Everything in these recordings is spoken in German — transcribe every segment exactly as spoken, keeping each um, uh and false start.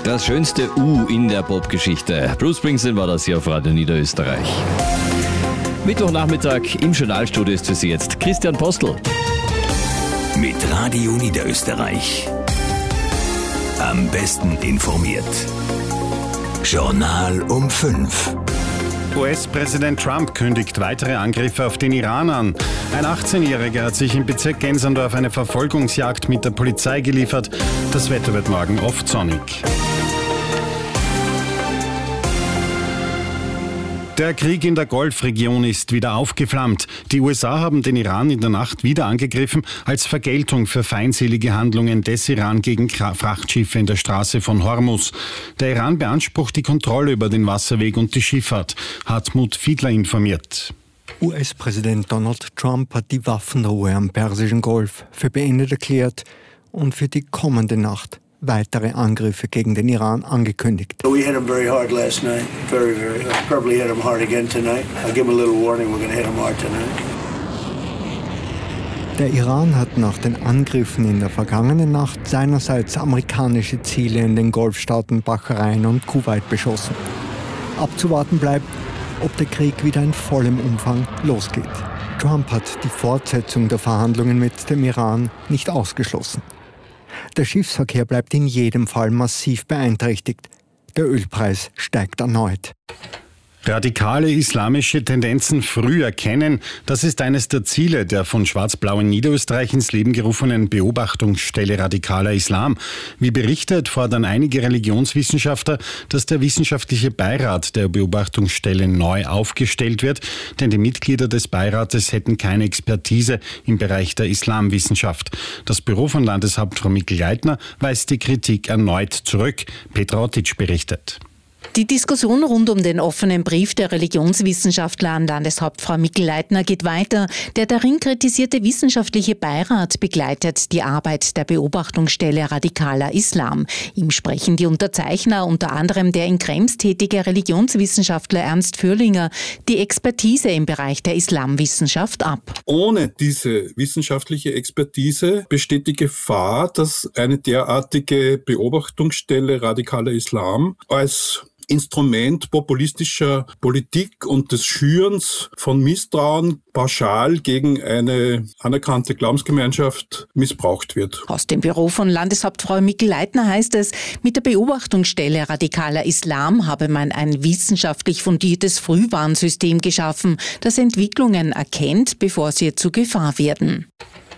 Das schönste U in der Popgeschichte. Bruce Springsteen war das hier auf Radio Niederösterreich. Mittwochnachmittag im Journalstudio ist für Sie jetzt Christian Postel. Mit Radio Niederösterreich. Am besten informiert. Journal um fünf. U S-Präsident Trump kündigt weitere Angriffe auf den Iran an. Ein achtzehnjähriger hat sich im Bezirk Gensendorf eine Verfolgungsjagd mit der Polizei geliefert. Das Wetter wird morgen oft sonnig. Der Krieg in der Golfregion ist wieder aufgeflammt. Die U S A haben den Iran in der Nacht wieder angegriffen als Vergeltung für feindselige Handlungen des Iran gegen Frachtschiffe in der Straße von Hormuz. Der Iran beansprucht die Kontrolle über den Wasserweg und die Schifffahrt. Hartmut Fiedler informiert. U S-Präsident Donald Trump hat die Waffenruhe am Persischen Golf für beendet erklärt und für die kommende Nacht weitere Angriffe gegen den Iran angekündigt. We hit him very hard last night. Very, very hard. Probably hit him hard again tonight. I'll give him a little warning. We're going to hit him hard tonight. Der Iran hat nach den Angriffen in der vergangenen Nacht seinerseits amerikanische Ziele in den Golfstaaten Bahrain und Kuwait beschossen. Abzuwarten bleibt, ob der Krieg wieder in vollem Umfang losgeht. Trump hat die Fortsetzung der Verhandlungen mit dem Iran nicht ausgeschlossen. Der Schiffsverkehr bleibt in jedem Fall massiv beeinträchtigt. Der Ölpreis steigt erneut. Radikale islamische Tendenzen früh erkennen, das ist eines der Ziele der von Schwarz-Blau in Niederösterreich ins Leben gerufenen Beobachtungsstelle Radikaler Islam. Wie berichtet, fordern einige Religionswissenschaftler, dass der wissenschaftliche Beirat der Beobachtungsstelle neu aufgestellt wird, denn die Mitglieder des Beirates hätten keine Expertise im Bereich der Islamwissenschaft. Das Büro von Landeshauptfrau Mikl-Leitner weist die Kritik erneut zurück. Petra Ottitsch berichtet. Die Diskussion rund um den offenen Brief der Religionswissenschaftler an Landeshauptfrau Mikl-Leitner geht weiter. Der darin kritisierte wissenschaftliche Beirat begleitet die Arbeit der Beobachtungsstelle Radikaler Islam. Ihm sprechen die Unterzeichner, unter anderem der in Krems tätige Religionswissenschaftler Ernst Fürlinger, die Expertise im Bereich der Islamwissenschaft ab. Ohne diese wissenschaftliche Expertise besteht die Gefahr, dass eine derartige Beobachtungsstelle Radikaler Islam als Instrument populistischer Politik und des Schürens von Misstrauen pauschal gegen eine anerkannte Glaubensgemeinschaft missbraucht wird. Aus dem Büro von Landeshauptfrau Mikl-Leitner heißt es, mit der Beobachtungsstelle Radikaler Islam habe man ein wissenschaftlich fundiertes Frühwarnsystem geschaffen, das Entwicklungen erkennt, bevor sie zur Gefahr werden.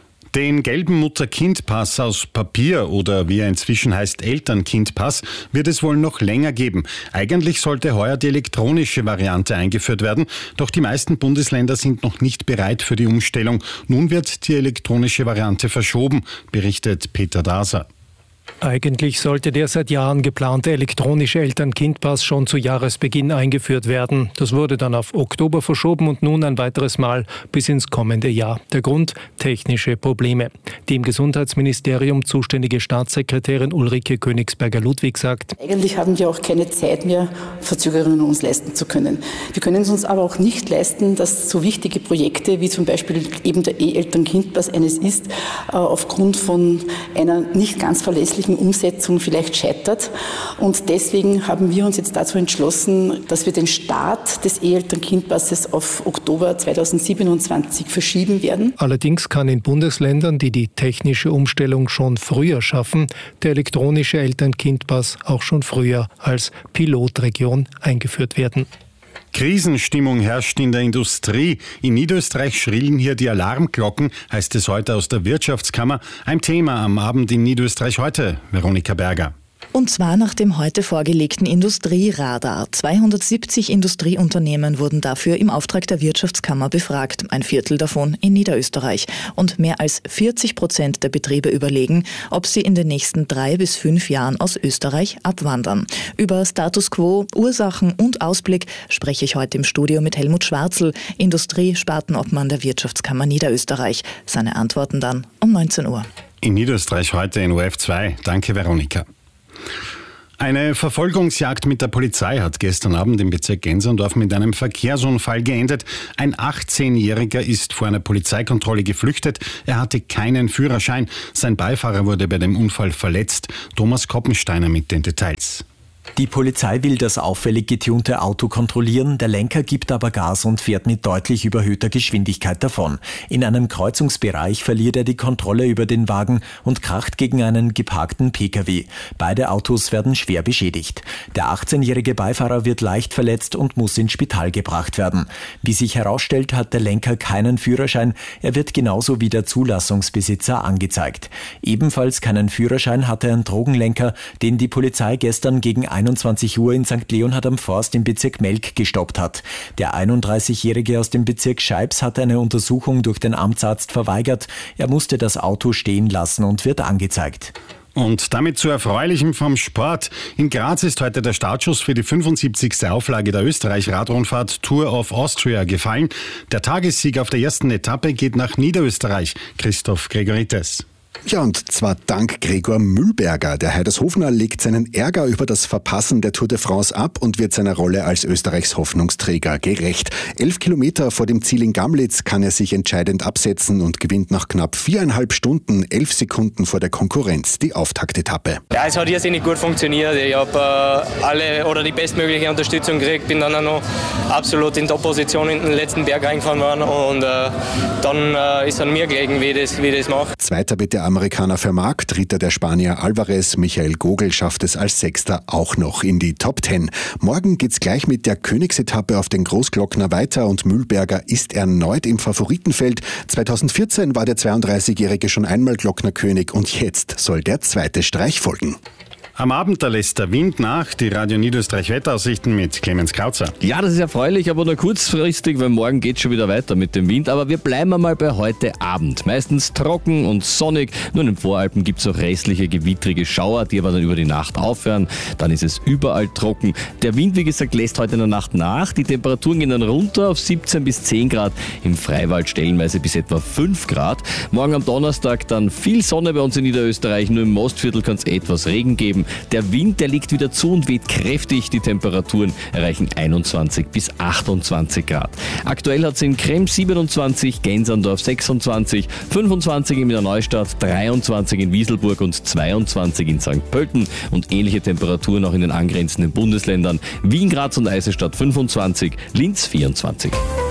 Den gelben Mutter-Kind-Pass aus Papier oder wie er inzwischen heißt Eltern-Kind-Pass wird es wohl noch länger geben. Eigentlich sollte heuer die elektronische Variante eingeführt werden, doch die meisten Bundesländer sind noch nicht bereit für die Umstellung. Nun wird die elektronische Variante verschoben, berichtet Peter Daser. Eigentlich sollte der seit Jahren geplante elektronische Eltern-Kind-Pass schon zu Jahresbeginn eingeführt werden. Das wurde dann auf Oktober verschoben und nun ein weiteres Mal bis ins kommende Jahr. Der Grund? Technische Probleme. Die im Gesundheitsministerium zuständige Staatssekretärin Ulrike Königsberger-Ludwig sagt: Eigentlich haben wir auch keine Zeit mehr, Verzögerungen uns leisten zu können. Wir können es uns aber auch nicht leisten, dass so wichtige Projekte wie zum Beispiel eben der E-Eltern-Kind-Pass eines ist, aufgrund von einer nicht ganz verlässlichen Umsetzung vielleicht scheitert. Und deswegen haben wir uns jetzt dazu entschlossen, dass wir den Start des E-Eltern-Kind-Passes auf Oktober zweitausendsiebenundzwanzig verschieben werden. Allerdings kann in Bundesländern, die die technische Umstellung schon früher schaffen, der elektronische Eltern-Kind-Pass auch schon früher als Pilotregion eingeführt werden. Krisenstimmung herrscht in der Industrie. In Niederösterreich schrillen hier die Alarmglocken, heißt es heute aus der Wirtschaftskammer. Ein Thema am Abend in Niederösterreich heute. Veronika Berger. Und zwar nach dem heute vorgelegten Industrieradar. zweihundertsiebzig Industrieunternehmen wurden dafür im Auftrag der Wirtschaftskammer befragt, ein Viertel davon in Niederösterreich. Und mehr als vierzig Prozent der Betriebe überlegen, ob sie in den nächsten drei bis fünf Jahren aus Österreich abwandern. Über Status Quo, Ursachen und Ausblick spreche ich heute im Studio mit Helmut Schwarzel, Industriespartenobmann der Wirtschaftskammer Niederösterreich. Seine Antworten dann um neunzehn Uhr. In Niederösterreich heute in O R F zwei. Danke, Veronika. Eine Verfolgungsjagd mit der Polizei hat gestern Abend im Bezirk Gensandorf mit einem Verkehrsunfall geendet. Ein achtzehnjähriger ist vor einer Polizeikontrolle geflüchtet. Er hatte keinen Führerschein. Sein Beifahrer wurde bei dem Unfall verletzt. Thomas Koppensteiner mit den Details. Die Polizei will das auffällig getunte Auto kontrollieren, der Lenker gibt aber Gas und fährt mit deutlich überhöhter Geschwindigkeit davon. In einem Kreuzungsbereich verliert er die Kontrolle über den Wagen und kracht gegen einen geparkten Pkw. Beide Autos werden schwer beschädigt. Der achtzehnjährige Beifahrer wird leicht verletzt und muss ins Spital gebracht werden. Wie sich herausstellt, hat der Lenker keinen Führerschein. Er wird genauso wie der Zulassungsbesitzer angezeigt. Ebenfalls keinen Führerschein hatte ein Drogenlenker, den die Polizei gestern gegen einundzwanzig Uhr in Sankt Leonhard am Forst im Bezirk Melk gestoppt hat. Der einunddreißigjährige aus dem Bezirk Scheibs hat eine Untersuchung durch den Amtsarzt verweigert. Er musste das Auto stehen lassen und wird angezeigt. Und damit zu Erfreulichem vom Sport. In Graz ist heute der Startschuss für die fünfundsiebzigste Auflage der Österreich-Radrundfahrt Tour of Austria gefallen. Der Tagessieg auf der ersten Etappe geht nach Niederösterreich. Christoph Gregorites. Ja, und zwar dank Gregor Mühlberger. Der Heidershofener legt seinen Ärger über das Verpassen der Tour de France ab und wird seiner Rolle als Österreichs Hoffnungsträger gerecht. Elf Kilometer vor dem Ziel in Gamlitz kann er sich entscheidend absetzen und gewinnt nach knapp viereinhalb Stunden, elf Sekunden vor der Konkurrenz die Auftaktetappe. Ja, es hat irrsinnig gut funktioniert. Ich habe äh, alle oder die bestmögliche Unterstützung gekriegt, bin dann auch noch absolut in Top-Position in den letzten Berg reingefahren worden und äh, dann äh, ist an mir gelegen, wie ich das, wie ich das mache. Zweiter wird der Amerikaner Vermark, dritter der Spanier Alvarez, Michael Gogel schafft es als Sechster auch noch in die Top Ten. Morgen geht's gleich mit der Königsetappe auf den Großglockner weiter und Mühlberger ist erneut im Favoritenfeld. zweitausendvierzehn war der zweiunddreißigjährige schon einmal Glocknerkönig und jetzt soll der zweite Streich folgen. Am Abend, da lässt der Wind nach. Die Radio Niederösterreich Wetteraussichten mit Clemens Krauzer. Ja, das ist erfreulich, aber nur kurzfristig, weil morgen geht es schon wieder weiter mit dem Wind. Aber wir bleiben einmal bei heute Abend. Meistens trocken und sonnig. Nur in den Voralpen gibt es auch restliche gewittrige Schauer, die aber dann über die Nacht aufhören. Dann ist es überall trocken. Der Wind, wie gesagt, lässt heute in der Nacht nach. Die Temperaturen gehen dann runter auf siebzehn bis zehn Grad. Im Freiwald stellenweise bis etwa fünf Grad. Morgen am Donnerstag dann viel Sonne bei uns in Niederösterreich. Nur im Mostviertel kann es etwas Regen geben. Der Wind, der liegt wieder zu und weht kräftig. Die Temperaturen erreichen einundzwanzig bis achtundzwanzig Grad. Aktuell hat es in Krems siebenundzwanzig, Gensandorf sechsundzwanzig, fünfundzwanzig in Wiener Neustadt, dreiundzwanzig in Wieselburg und zweiundzwanzig in Sankt Pölten und ähnliche Temperaturen auch in den angrenzenden Bundesländern. Wien, Graz und Eisenstadt fünfundzwanzig, Linz vierundzwanzig.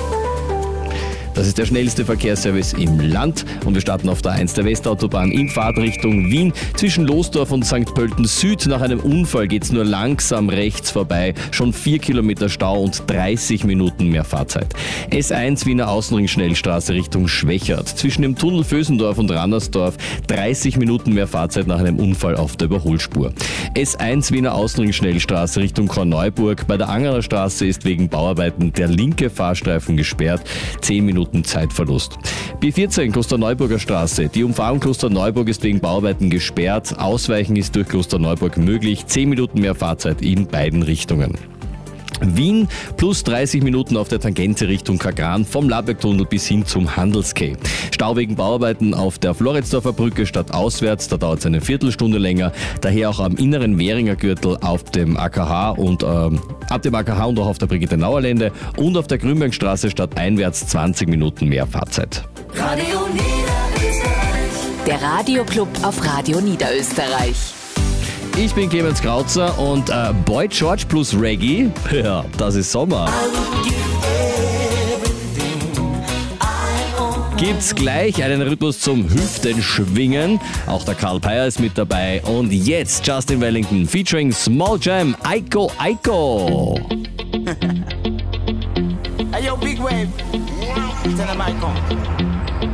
Das ist der schnellste Verkehrsservice im Land und wir starten auf der eins der Westautobahn in Fahrtrichtung Wien. Zwischen Losdorf und Sankt Pölten Süd nach einem Unfall geht es nur langsam rechts vorbei. Schon vier Kilometer Stau und dreißig Minuten mehr Fahrzeit. S eins Wiener Außenring Schnellstraße Richtung Schwächert. Zwischen dem Tunnel Vösendorf und Rannersdorf dreißig Minuten mehr Fahrzeit nach einem Unfall auf der Überholspur. S eins Wiener Außenring Schnellstraße Richtung Korneuburg. Bei der Angerer Straße ist wegen Bauarbeiten der linke Fahrstreifen gesperrt. zehn Minuten Zeitverlust. B vierzehn Klosterneuburger Straße. Die Umfahrung Klosterneuburg ist wegen Bauarbeiten gesperrt. Ausweichen ist durch Klosterneuburg möglich. zehn Minuten mehr Fahrzeit in beiden Richtungen. Wien plus dreißig Minuten auf der Tangente Richtung Kagran vom Labergtunnel bis hin zum Handelsquai. Stau wegen Bauarbeiten auf der Floridsdorfer Brücke statt auswärts, da dauert es eine Viertelstunde länger. Daher auch am inneren Währinger Gürtel auf dem A K H und ähm, ab dem A K H und auch auf der Brigitte-Nauer-Lände und auf der Grünbergstraße statt einwärts zwanzig Minuten mehr Fahrzeit. Radio Niederösterreich. Der Radioclub auf Radio Niederösterreich. Ich bin Clemens Krauzer und äh, Boy George plus Reggae, ja, das ist Sommer. Gibt's gleich einen Rhythmus zum Hüftenschwingen. Auch der Karl Peyer ist mit dabei. Und jetzt Justin Wellington featuring Small Jam, Aiko Aiko. Hey yo, Big Wave. Tell them I come.